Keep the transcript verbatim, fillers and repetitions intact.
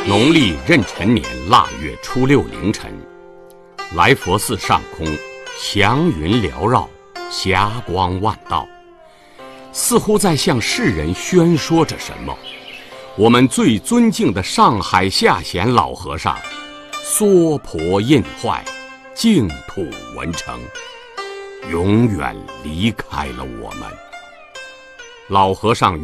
农历壬辰年腊月初六凌晨，来佛寺上空祥云缭绕，霞光万道，似乎在向世人宣说着什么。我们最尊敬的上海下贤老和尚娑婆印坏，净土文成，永远离开了我们。老和尚